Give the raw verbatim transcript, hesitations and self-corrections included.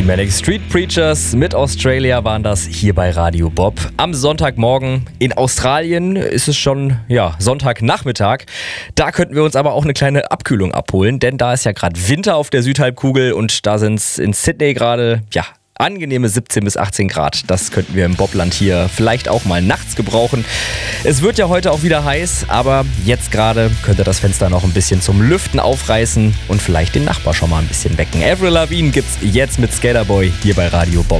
Manic Street Preachers mit Australia waren das hier bei Radio Bob. Am Sonntagmorgen in Australien ist es schon ja, Sonntagnachmittag. Da könnten wir uns aber auch eine kleine Abkühlung abholen, denn da ist ja gerade Winter auf der Südhalbkugel und da sind es in Sydney gerade ja, angenehme siebzehn bis achtzehn Grad. Das könnten wir im Bobland hier vielleicht auch mal nachts gebrauchen. Es wird ja heute auch wieder heiß, aber jetzt gerade könnte das Fenster noch ein bisschen zum Lüften aufreißen und vielleicht den Nachbar schon mal ein bisschen wecken. Avril Lavigne gibt's jetzt mit Skaterboy hier bei Radio Bob.